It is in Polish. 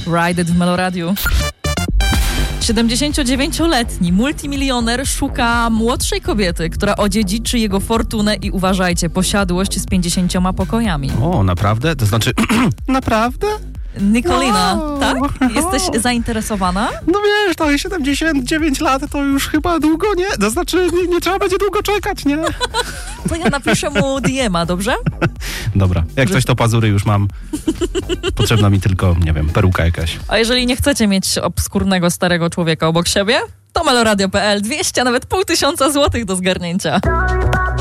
Ride It w Meloradiu. 79-letni multimilioner szuka młodszej kobiety, która odziedziczy jego fortunę i uważajcie, posiadłość z 50 pokojami. O, naprawdę? To znaczy, naprawdę? Nikolina, tak? Jesteś zainteresowana? No wiesz, to jest 79 lat, to już chyba długo nie, to znaczy nie trzeba będzie długo czekać, nie? To ja napiszę mu DM-a, dobrze? Dobra, jak coś to pazury już mam. Potrzebna mi tylko, nie wiem, peruka jakaś. A jeżeli nie chcecie mieć obskurnego starego człowieka obok siebie, to meloradio.pl 200, nawet 500 złotych do zgarnięcia.